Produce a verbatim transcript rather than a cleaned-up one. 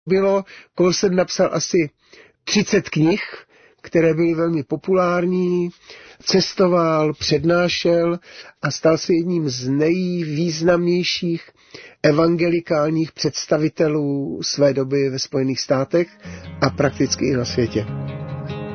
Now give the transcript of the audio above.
bylo. Colson napsal asi třicet knih, které byly velmi populární, cestoval, přednášel a stal se jedním z nejvýznamnějších evangelikálních představitelů své doby ve Spojených státech a prakticky i na světě.